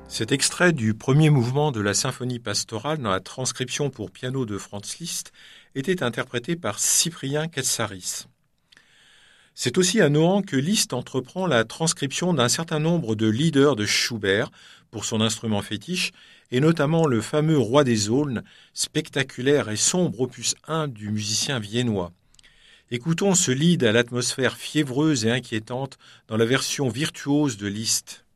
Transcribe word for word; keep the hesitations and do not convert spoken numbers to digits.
Cet extrait du premier mouvement de la symphonie pastorale dans la transcription pour piano de Franz Liszt était interprété par Cyprien Katsaris. C'est aussi à Nohant que Liszt entreprend la transcription d'un certain nombre de lieder de Schubert pour son instrument fétiche, et notamment le fameux Roi des Aulnes, spectaculaire et sombre opus un du musicien viennois. Écoutons ce lied à l'atmosphère fiévreuse et inquiétante dans la version virtuose de Liszt.